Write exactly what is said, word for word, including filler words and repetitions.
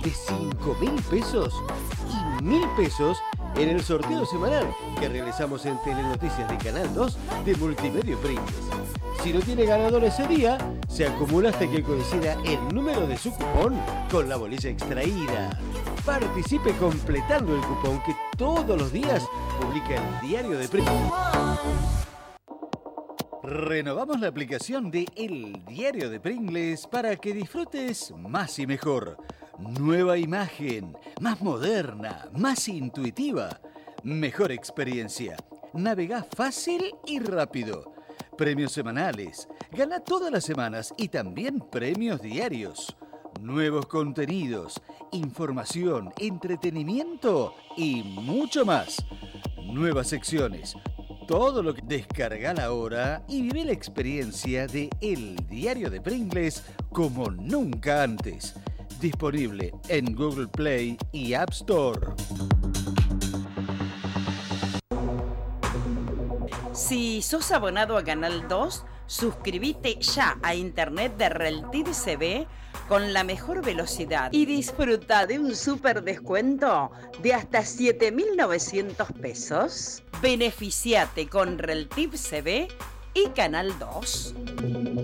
de cinco mil pesos y mil pesos en el sorteo semanal que realizamos en Telenoticias de Canal dos de Multimedio Pringles. Si no tiene ganador ese día, se acumula hasta que coincida el número de su cupón con la bolilla extraída. Participe completando el cupón que todos los días publica el Diario de Pringles. Renovamos la aplicación de El Diario de Pringles para que disfrutes más y mejor. Nueva imagen, más moderna, más intuitiva. Mejor experiencia. Navegá fácil y rápido. Premios semanales. Gana todas las semanas y también premios diarios. Nuevos contenidos, información, entretenimiento y mucho más. Nuevas secciones. Todo lo que descargala ahora y vive la experiencia de El Diario de Pringles como nunca antes. Disponible en Google Play y App Store. Si sos abonado a Canal dos, suscríbete ya a internet de Reltiv C V con la mejor velocidad y disfruta de un súper descuento de hasta siete mil novecientos pesos. Beneficiate con Reltiv C V y Canal dos.